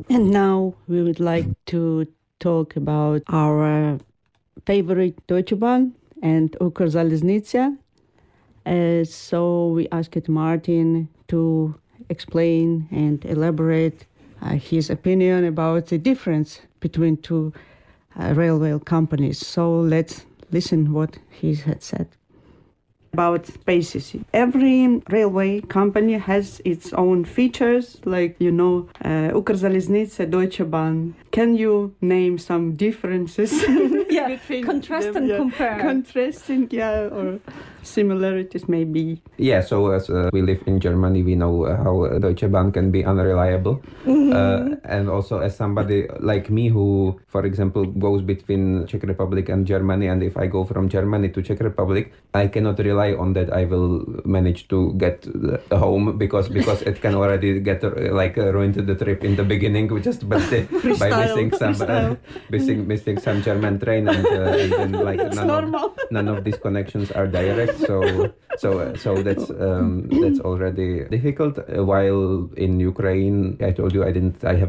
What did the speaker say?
And now we would like to talk about our favorite Deutsche Bahn and Ukrzaliznytsia. So we asked Martin to explain and elaborate his opinion about the difference between two railway companies. So let's listen what he had said. About spaces. Every railway company has its own features, like, Ukrzaliznytsia, Deutsche Bahn. Can you name some differences? Between contrast them? and compare. Contrasting, or similarities maybe. Yeah, so as we live in Germany, we know how Deutsche Bahn can be unreliable. And also as somebody like me who, for example, goes between Czech Republic and Germany, and if I go from Germany to Czech Republic, I cannot rely on that I will manage to get home because it can already get ruined the trip in the beginning just by missing some German train and then none of these connections are direct. So that's already difficult. While in Ukraine, I told you I have